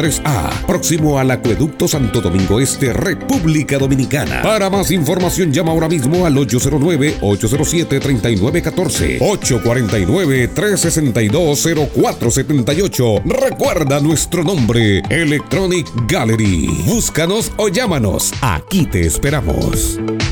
3A, próximo al Acueducto Santo Domingo Este, República Dominicana. Para más información llama ahora mismo al 809-807-3914, 849-362-0478. Recuerda nuestro nombre, Electronic Gallery. Búscanos o llámanos. Aquí te esperamos.